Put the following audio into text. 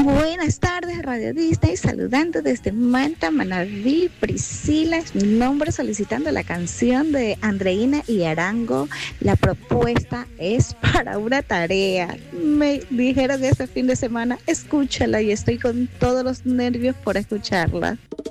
Buenas tardes, Radio Disney, saludando desde Manta, Manabí, Priscila, es mi nombre, solicitando la canción de Andreina y Arango. La propuesta es para una tarea. Me dijeron este fin de semana, escúchala y estoy con todos los nervios por escucharla.